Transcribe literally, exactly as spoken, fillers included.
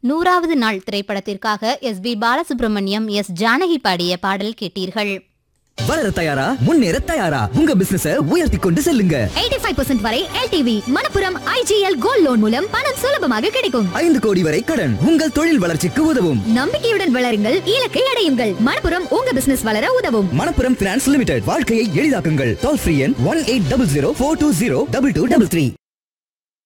நூறாவது நாள் திரைப்படத்திற்காக S B Balasubramaniam, S Janaki பாடிய பாடல் கேட்டீர்கள். வளர தயாரா, முன்னேற தயாரா, உங்க பிசினஸ உயர்த்தி கொண்டு செல்லுங்க. எண்பத்தி ஐந்து சதவீதம் வரை L T V Manappuram I G L gold loan மூலம் பணம் சுலபமாக கிடைக்கும். ஐந்து கோடி வரை கடன் உங்கள் தொழில் வளர்ச்சிக்கு உதவும். நம்பிக்கையுடன் வளருங்கள், இலக்கை அடையுங்கள். மணப்புரம் உங்க பிசினஸ் வளர உதவும். Manappuram finance limited. வாழ்க்கையை எளிதாக்குங்கள். டோல் ஃப்ரீ எண் one eight double zero four two zero double two double three.